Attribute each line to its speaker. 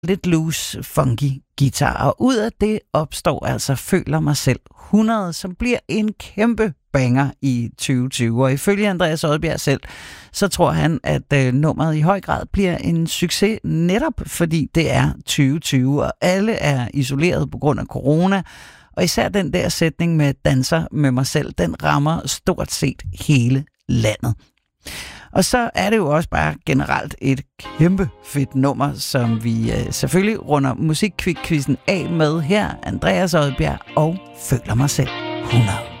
Speaker 1: lidt loose, funky guitar. Og ud af det opstår altså Føler mig selv 100, som bliver en kæmpe banger i 2020. Og ifølge Andreas Odbjerg selv, så tror han, at nummeret i høj grad bliver en succes netop fordi det er 2020, og alle er isoleret på grund af corona. Og især den der sætning med danser med mig selv, den rammer stort set hele landet. Og så er det jo også bare generelt et kæmpe fedt nummer, som vi selvfølgelig runder Musikkvik-quizzen af med her. Andreas Odbjerg og Føler mig selv 100.